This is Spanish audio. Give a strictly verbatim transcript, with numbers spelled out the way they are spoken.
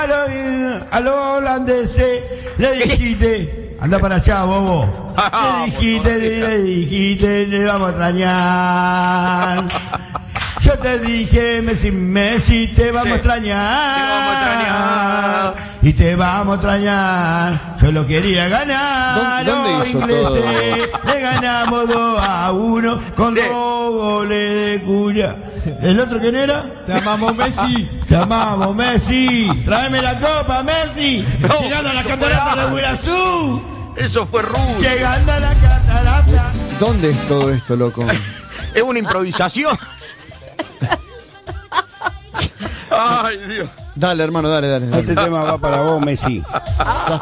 A los holandeses le dijiste, anda para allá, bobo. Le dijiste, le dijiste, le vamos a extrañar. Yo te dije, Messi, Messi, te vamos, sí, a extrañar. Te vamos a extrañar. Y te vamos a extrañar. Solo quería ganar. ¿Dónde, dónde hizo ingleses, todo? le ganamos dos a uno con, sí, dos goles de Cuya. ¿El otro quién era? Te amamos, Messi. Te amamos, Messi. Tráeme la copa, Messi. No, llegando a la catarata de Guirazú. Eso fue rudo. Llegando a la catarata. ¿Dónde es todo esto, loco? Es una improvisación. Ay, Dios. Dale, hermano, dale, dale. dale. Este tema va para vos, Messi.